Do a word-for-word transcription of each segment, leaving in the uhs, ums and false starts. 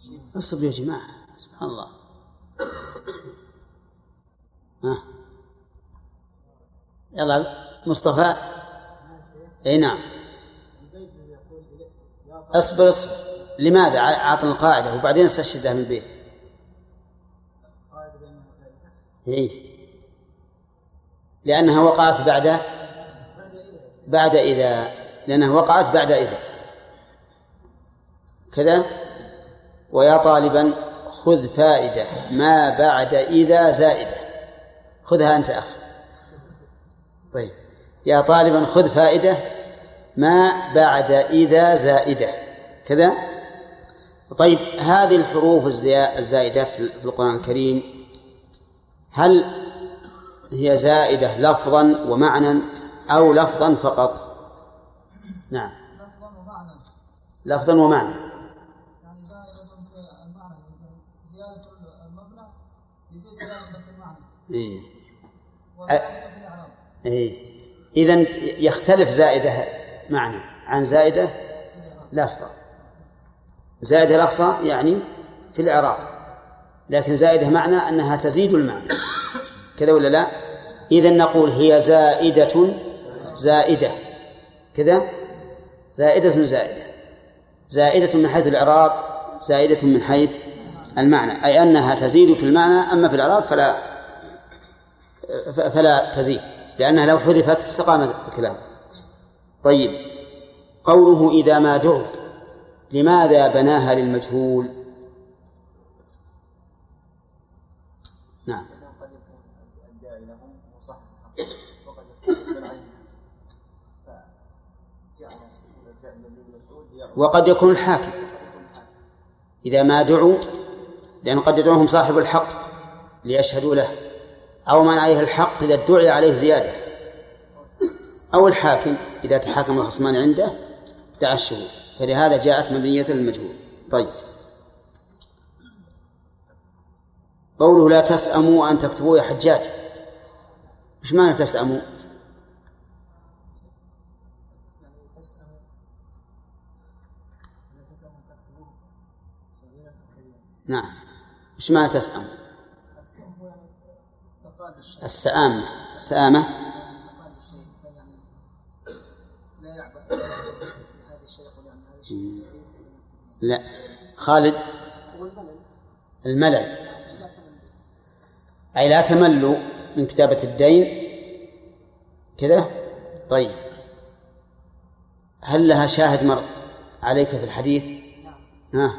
اصبروا يا جماعة، سبحان الله. ها يلا مصطفى. اي نعم، اصبر اصبر. لماذا؟ عطنا القاعدة وبعدين استشهدها من البيت. إيه؟ لأنها وقعت بعد بعد إذا لأنها وقعت بعد إذا كذا. ويا طالبا خذ فائدة ما بعد إذا زائدة. خذها أنت أخ. طيب، يا طالبا خذ فائدة ما بعد إذا زائدة كذا. طيب، هذه الحروف الزائدات في القرآن الكريم هل هي زائدة لفظا ومعنى أو لفظا فقط؟ نعم، لفظا ومعنى. لفظا ومعنى. يعني زائدة المعنى، زيادة المبنى يفيد زيادة بس المعنى. إيه. وزائدة في الإعراب. إيه. إذن يختلف زائدة معنى عن زائدة لفظة. زائدة لفظة يعني في الإعراب، لكن زائدة معنى أنها تزيد المعنى كذا ولا لا؟ إذن نقول هي زائدة زائدة كذا. زائدة زائدة زائدة من حيث الإعراب، زائدة من حيث المعنى، أي أنها تزيد في المعنى، أما في الإعراب فلا فلا تزيد، لأنها لو حذفت استقام الكلام. طيب، قوله إذا ما دعوا، لماذا بناها للمجهول؟ نعم، وقد يكون الحاكم إذا ما دعوا، لأن قد يدعوهم صاحب الحق ليشهدوا له، أو من عليه الحق إذا ادعي عليه زيادة، أو الحاكم إذا تحاكم الخصمان عنده دعا الشهود، فلهذا جاءت مبنية للمجهول. طيب، قوله لا تسأموا أن تكتبوا يا حجاج، إيش معنى تسأموا؟ نعم، إيش معنى تسأم؟ السآمة. السآمة لا، خالد الملل، أي لا تملوا من كتابة الدين كذا. طيب، هل لها شاهد مر عليك في الحديث؟ ها،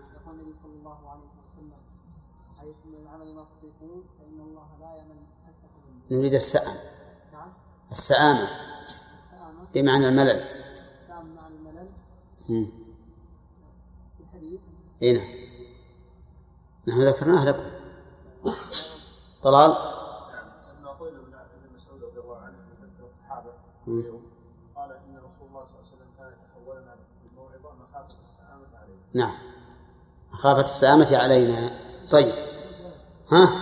نريد السأم. السآمة بمعنى الملل. هنا نحن ذكرناه لكم. طلال قال إن رسول الله صلى الله عليه وسلم كان يتحولنا بالموعظة مخافة السآمة علينا. نعم، مخافة السآمة علينا. طيب، ها،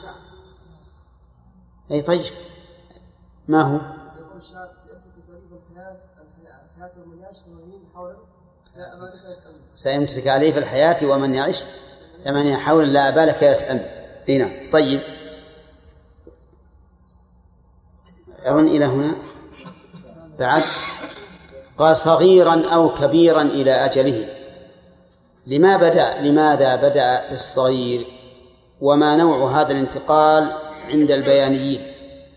أي طيب، ما هو؟ يقول شاهد سيأتي تكاليف الحياة الحياة ومن يعيش ثمانين حولا لا أبالك يسأل. سيأتي تكاليف الحياة ومن يعيش ثمانين حولا لا أبالك يسأل. هنا. طيب، أظن إلى هنا بعد. قال صغيرا أو كبيرا إلى أجله. لما بدأ لماذا بدأ بالصغير؟ وما نوع هذا الانتقال عند البيانيين؟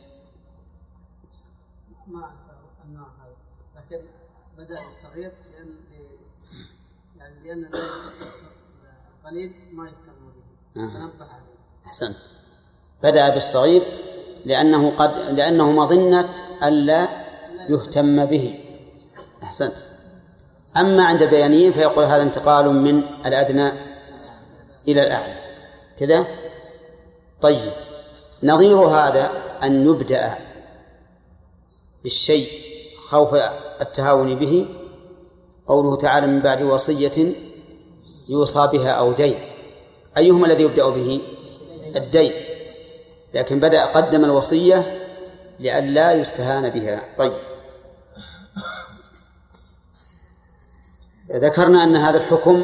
ما أعرف هذا، لكن بدأ بالصغير لأن يعني لأن القليل ما يهتم به. آه. أحسنت، بدأ بالصغير لأنه قد لأنه مظنة ألا يهتم به. أحسنت. أما عند البيانيين فيقول هذا انتقال من الأدنى إلى الأعلى كذا. طيب، نظير هذا أن يبدأ بالشيء خوف التهاون به، قوله تعالى من بعد وصية يوصى بها أو دين. أيهما الذي يبدأ به؟ الدين، لكن بدأ قدم الوصية لئلا يستهان بها. طيب، ذكرنا أن هذا الحكم